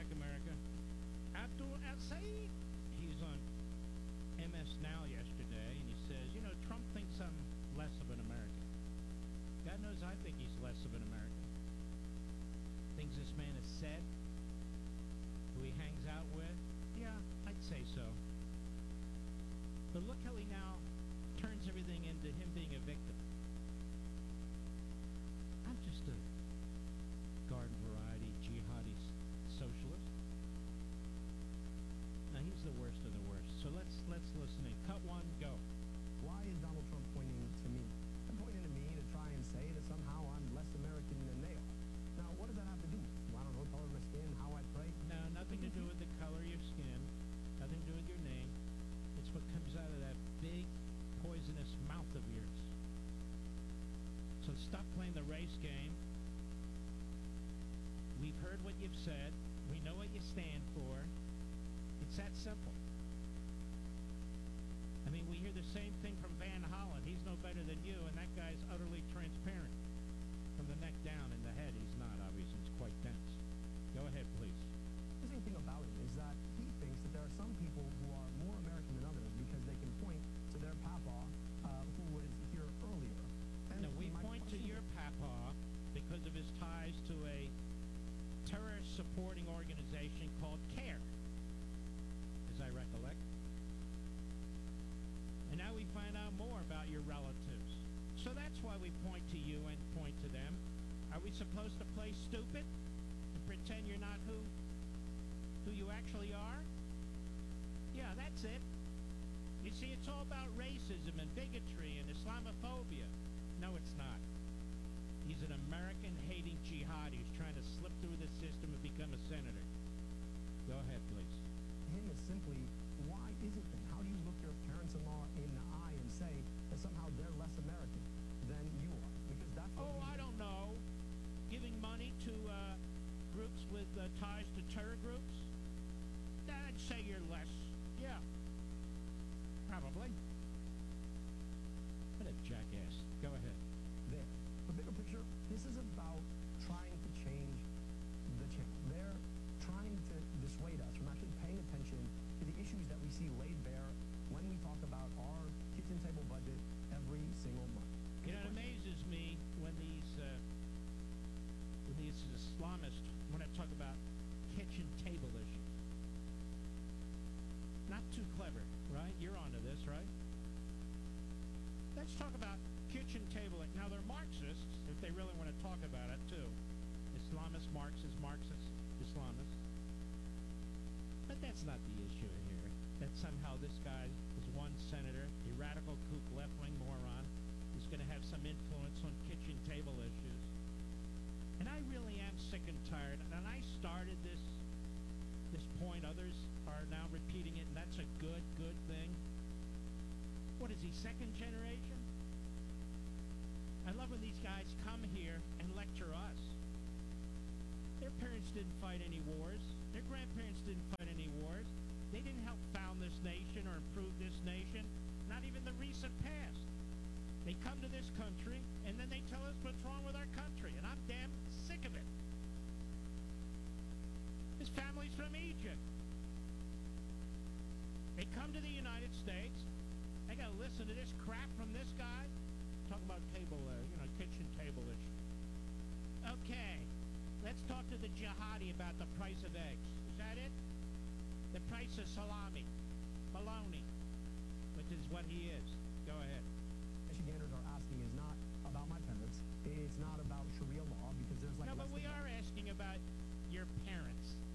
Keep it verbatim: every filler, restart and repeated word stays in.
back, America. Abdul Al-Said, he's on M S Now yesterday, and he says, you know, Trump thinks I'm less of an American. God knows I think he's less of an American. Things this man has said, who he hangs out with, yeah, I'd say so. But look how he now turns everything into him being a victim. I'm just a garden variety jihadi socialist. Now he's the worst of the worst. So let's let's listen in. Cut one, go. Why is Donald Trump pointing to me? And pointing to me to try and say that somehow I'm less American than they are. Now, what does that have to do? I don't know, color of my skin, how I pray? No, nothing to do with the color of your skin. Nothing to do with your name. It's what comes out of that big, poisonous mouth of yours. So stop playing the race game. We've heard what you've said. We know what you stand for. It's that simple. I mean, we hear the same thing from Van Hollen. He's no better than you, and that guy's utterly transparent. From the neck down, in the head, he's not, obviously. It's quite dense. Go ahead, please. The interesting thing about it is that he thinks that there are some people who are more American than others because they can point to their papa, uh, who was here earlier. And no, we my point to question your is- papa because of his ties to a terrorist-supporting organization called CARE, as I recollect. And now we find out more about your relatives. So that's why we point to you and point to them. Are we supposed to play stupid and pretend you're not who who you actually are? Yeah, that's it. You see, it's all about racism and bigotry and Islamophobia. No, it's not. He's an American-hating jihadi who's trying to slip through the system and become a senator. Go ahead, please. him is simply, why is it then? How do you look your parents-in-law in the eye and say that somehow they're less American than you are? Because that's what Oh, we I do. don't know. Giving money to uh, groups with uh, ties to terror groups? I'd say you're less. Yeah. Probably. What a jackass. Go ahead. There. The bigger picture, this is about trying to change the channel. They're trying to dissuade us from actually paying attention to the issues that we see laid bare when we talk about our kitchen table budget every single month. You know, it amazes me when these uh, when these Islamists want to talk about kitchen table issues. Not too clever, right? You're onto this, right? Let's talk about kitchen table. Now, they're Marxists, if they really want to talk about it, too. Islamist, Marxist, Marxist, Islamist. But that's not the issue here. That somehow this guy is one senator, a radical kook left-wing moron, who's going to have some influence on kitchen table issues. And I really am sick and tired. And I started this this point. Others are now repeating it, and that's a good, good thing. What is he, second generation? I love when these guys come here and lecture us. Their parents didn't fight any wars. Their grandparents didn't fight any wars. They didn't help found this nation or improve this nation, not even the recent past. They come to this country, and then they tell us what's wrong with our country, and I'm damn sick of it. His family's from Egypt. They come to the United States. They got to listen to this crap from this guy. Talk about table, uh, you know, kitchen table issue. Okay, let's talk to the jihadi about the price of eggs. Is that it? The price of salami, bologna, which is what he is. Go ahead. Michiganders are asking is not about my parents. It's not about Sharia law because there's like No, but less we than- are asking about your parents.